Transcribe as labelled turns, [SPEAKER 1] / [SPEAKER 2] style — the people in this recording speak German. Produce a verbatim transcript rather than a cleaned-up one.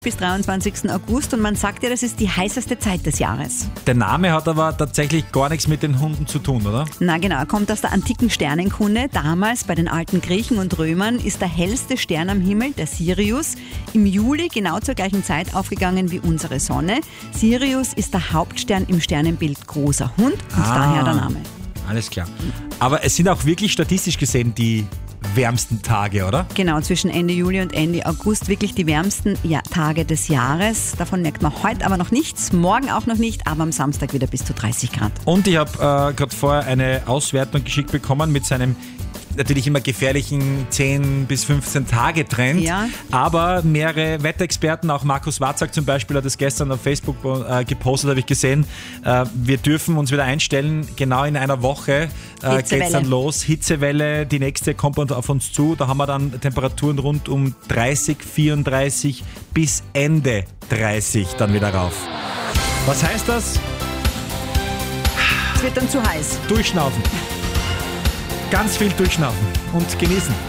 [SPEAKER 1] bis dreiundzwanzigsten August und man sagt ja, das ist die heißeste Zeit des Jahres.
[SPEAKER 2] Der Name hat aber tatsächlich gar nichts mit den Hunden zu tun, oder?
[SPEAKER 1] Na genau, er kommt aus der antiken Sternenkunde. Damals bei den alten Griechen und Römern ist der hellste Stern am Himmel, der Sirius, im Juli genau zur gleichen Zeit aufgegangen wie unsere Sonne. Sirius ist der Hauptstern im Sternenbild Großer Hund und
[SPEAKER 2] Ah.
[SPEAKER 1] daher der Name.
[SPEAKER 2] Alles klar. Aber es sind auch wirklich statistisch gesehen die wärmsten Tage, oder?
[SPEAKER 1] Genau, zwischen Ende Juli und Ende August wirklich die wärmsten ja, Tage des Jahres. Davon merkt man heute aber noch nichts, morgen auch noch nicht, aber am Samstag wieder bis zu dreißig Grad.
[SPEAKER 2] Und ich habe äh, gerade vorher eine Auswertung geschickt bekommen mit seinem natürlich immer gefährlichen zehn bis fünfzehn Tage Trend.
[SPEAKER 1] Ja.
[SPEAKER 2] Aber mehrere Wetterexperten, auch Markus Watzak zum Beispiel, hat das gestern auf Facebook äh, gepostet, habe ich gesehen. Äh, wir dürfen uns wieder einstellen, genau in einer Woche äh, geht es dann los. Hitzewelle, die nächste kommt auf uns zu. Da haben wir dann Temperaturen rund um dreißig, vierunddreißig bis Ende dreißig dann wieder rauf. Was heißt das?
[SPEAKER 1] Es wird dann zu heiß.
[SPEAKER 2] Durchschnaufen. Ganz viel durchschnaufen und genießen.